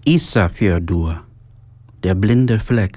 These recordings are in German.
Ísafjörður, der blinde Fleck.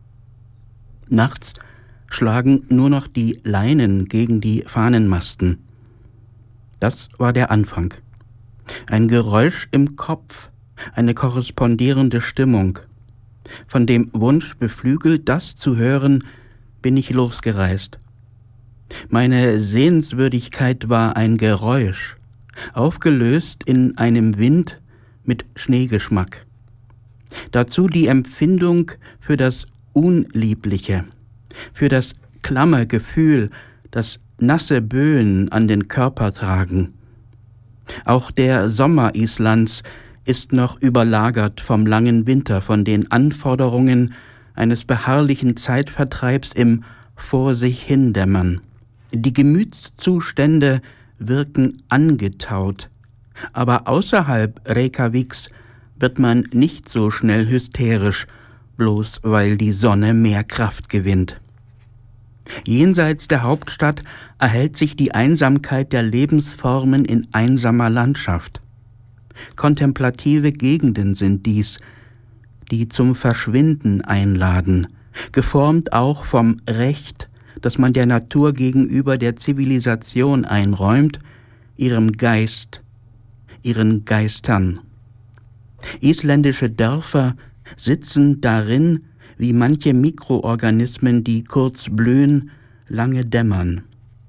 Nachts schlagen nur noch die Leinen gegen die Fahnenmasten. Das war der Anfang. Ein Geräusch im Kopf, eine korrespondierende Stimmung. Von dem Wunsch beflügelt, das zu hören, bin ich losgereist. Meine Sehenswürdigkeit war ein Geräusch, aufgelöst in einem Wind mit Schneegeschmack. Dazu die Empfindung für das Unliebliche, für das klamme Gefühl, das nasse Böen an den Körper tragen. Auch der Sommer Islands ist noch überlagert vom langen Winter, von den Anforderungen eines beharrlichen Zeitvertreibs im Vor sich hindämmern. Die Gemütszustände wirken angetaut, aber außerhalb Reykjaviks wird man nicht so schnell hysterisch, bloß weil die Sonne mehr Kraft gewinnt. Jenseits der Hauptstadt erhält sich die Einsamkeit der Lebensformen in einsamer Landschaft. Kontemplative Gegenden sind dies, die zum Verschwinden einladen, geformt auch vom Recht, das man der Natur gegenüber der Zivilisation einräumt, ihrem Geist, ihren Geistern. Isländische Dörfer sitzen darin, wie manche Mikroorganismen, die kurz blühen, lange dämmern.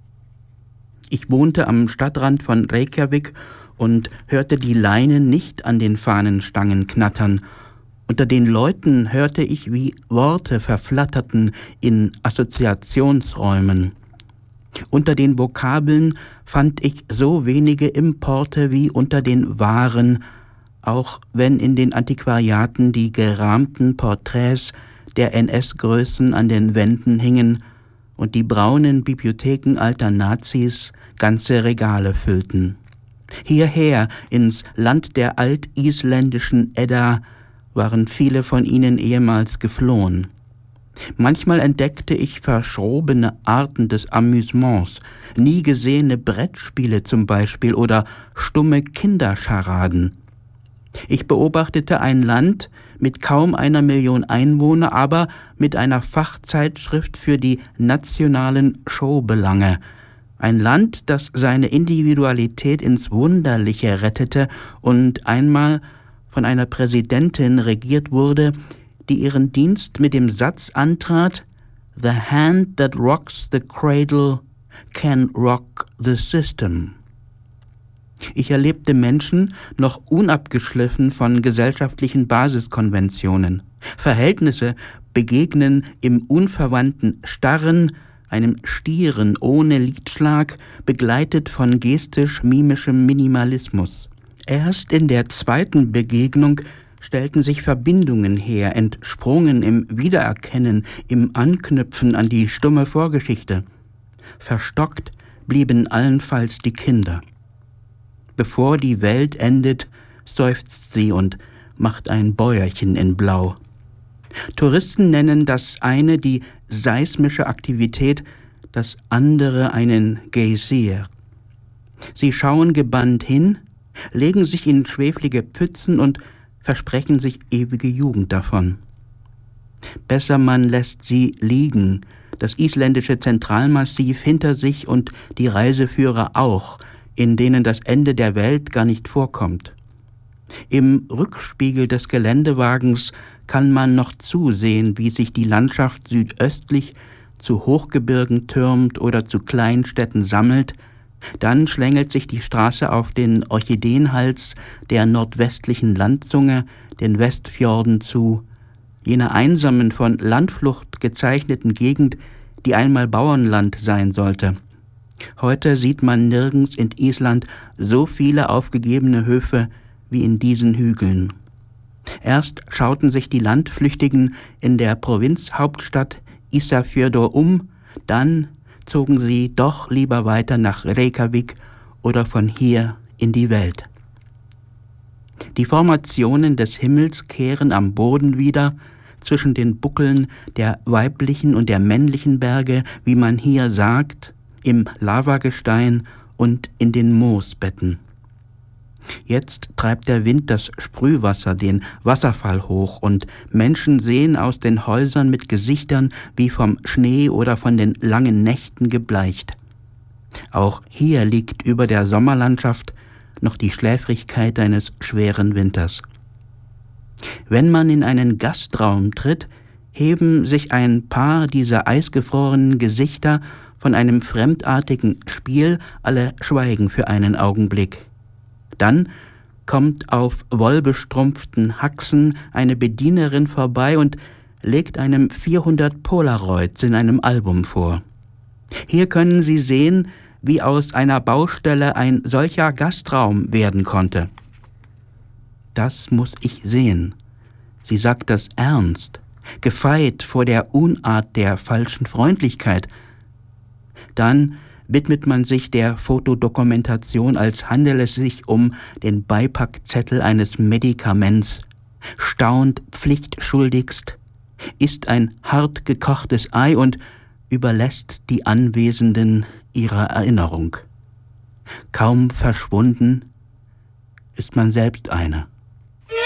Ich wohnte am Stadtrand von Reykjavik und hörte die Leinen nicht an den Fahnenstangen knattern. Unter den Leuten hörte ich, wie Worte verflatterten in Assoziationsräumen. Unter den Vokabeln fand ich so wenige Importe wie unter den Waren, auch wenn in den Antiquariaten die gerahmten Porträts der NS-Größen an den Wänden hingen und die braunen Bibliotheken alter Nazis ganze Regale füllten. Hierher, ins Land der altisländischen Edda, waren viele von ihnen ehemals geflohen. Manchmal entdeckte ich verschrobene Arten des Amüsements, nie gesehene Brettspiele zum Beispiel oder stumme Kinderscharaden. Ich beobachtete ein Land mit kaum 1 Million Einwohner, aber mit einer Fachzeitschrift für die nationalen Showbelange. Ein Land, das seine Individualität ins Wunderliche rettete und einmal von einer Präsidentin regiert wurde, die ihren Dienst mit dem Satz antrat: "The hand that rocks the cradle can rock the system." Ich erlebte Menschen, noch unabgeschliffen von gesellschaftlichen Basiskonventionen. Verhältnisse begegnen im unverwandten Starren, einem Stieren ohne Liedschlag, begleitet von gestisch-mimischem Minimalismus. Erst in der zweiten Begegnung stellten sich Verbindungen her, entsprungen im Wiedererkennen, im Anknüpfen an die stumme Vorgeschichte. Verstockt blieben allenfalls die Kinder. Bevor die Welt endet, seufzt sie und macht ein Bäuerchen in Blau. Touristen nennen das eine die seismische Aktivität, das andere einen Geysir. Sie schauen gebannt hin, legen sich in schweflige Pfützen und versprechen sich ewige Jugend davon. Besser man lässt sie liegen, das isländische Zentralmassiv hinter sich und die Reiseführer auch, in denen das Ende der Welt gar nicht vorkommt. Im Rückspiegel des Geländewagens kann man noch zusehen, wie sich die Landschaft südöstlich zu Hochgebirgen türmt oder zu Kleinstädten sammelt. Dann schlängelt sich die Straße auf den Orchideenhals der nordwestlichen Landzunge, den Westfjorden zu, jener einsamen, von Landflucht gezeichneten Gegend, die einmal Bauernland sein sollte. Heute sieht man nirgends in Island so viele aufgegebene Höfe wie in diesen Hügeln. Erst schauten sich die Landflüchtigen in der Provinzhauptstadt Ísafjörður um, dann zogen sie doch lieber weiter nach Reykjavik oder von hier in die Welt. Die Formationen des Himmels kehren am Boden wieder, zwischen den Buckeln der weiblichen und der männlichen Berge, wie man hier sagt, im Lavagestein und in den Moosbetten. Jetzt treibt der Wind das Sprühwasser den Wasserfall hoch und Menschen sehen aus den Häusern mit Gesichtern wie vom Schnee oder von den langen Nächten gebleicht. Auch hier liegt über der Sommerlandschaft noch die Schläfrigkeit eines schweren Winters. Wenn man in einen Gastraum tritt, heben sich ein paar dieser eisgefrorenen Gesichter von einem fremdartigen Spiel alle Schweigen für einen Augenblick. Dann kommt auf wollbestrumpften Haxen eine Bedienerin vorbei und legt einem 400 Polaroids in einem Album vor. Hier können Sie sehen, wie aus einer Baustelle ein solcher Gastraum werden konnte. Das muss ich sehen. Sie sagt das ernst, gefeit vor der Unart der falschen Freundlichkeit. Dann widmet man sich der Fotodokumentation, als handele es sich um den Beipackzettel eines Medikaments, staunt pflichtschuldigst, isst ein hart gekochtes Ei und überlässt die Anwesenden ihrer Erinnerung. Kaum verschwunden ist man selbst einer.